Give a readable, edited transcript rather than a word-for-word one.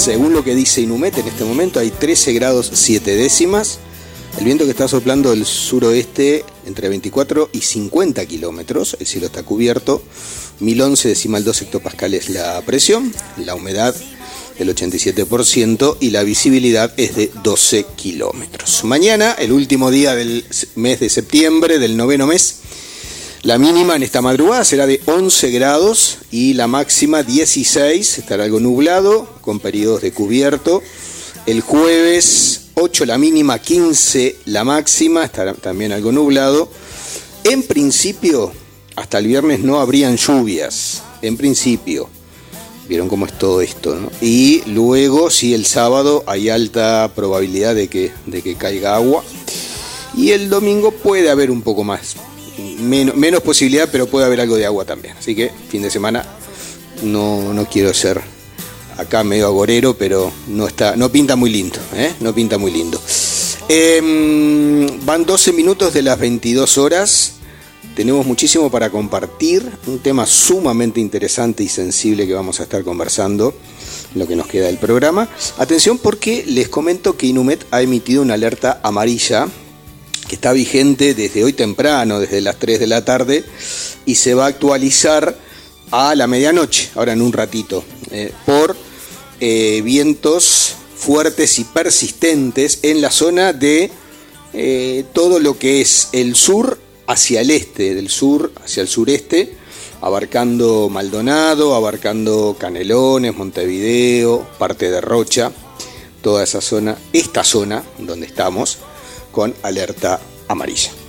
según lo que dice Inumet, en este momento hay 13 grados 7 décimas. El viento que está soplando del suroeste entre 24 y 50 kilómetros. El cielo está cubierto. 1011,2 hectopascales la presión. La humedad del 87% y la visibilidad es de 12 kilómetros. Mañana, el último día del mes de septiembre, del noveno mes, la mínima en esta madrugada será de 11 grados y la máxima 16, estará algo nublado, con periodos de cubierto. El jueves 8 la mínima, 15 la máxima, estará también algo nublado. En principio, hasta el viernes no habrían lluvias, en principio. Vieron cómo es todo esto, ¿no? Y luego, sí, el sábado hay alta probabilidad de que caiga agua. Y el domingo puede haber un poco más. Menos posibilidad, pero puede haber algo de agua también. Así que fin de semana no quiero ser acá medio agorero, pero no pinta muy lindo, no pinta muy lindo. Van 12 minutos de las 22 horas. Tenemos muchísimo para compartir, un tema sumamente interesante y sensible que vamos a estar conversando en lo que nos queda del programa. Atención, porque les comento que Inumet ha emitido una alerta amarilla que está vigente desde hoy temprano, desde las 3 de la tarde, y se va a actualizar a la medianoche, ahora en un ratito, por vientos fuertes y persistentes en la zona de todo lo que es el sur hacia el este, del sur hacia el sureste, abarcando Maldonado, abarcando Canelones, Montevideo, parte de Rocha, toda esa zona, esta zona donde estamos, con alerta amarilla.